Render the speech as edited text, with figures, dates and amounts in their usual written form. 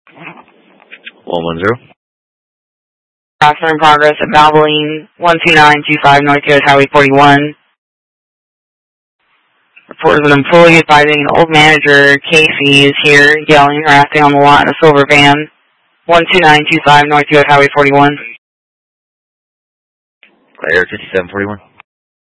110. Officer in progress at Valvoline, 12925 North US Highway 41. Report of an employee advising an old manager, Casey, is here yelling, harassing on the lot in a silver van. 12925 North US Highway 41. Air 5741.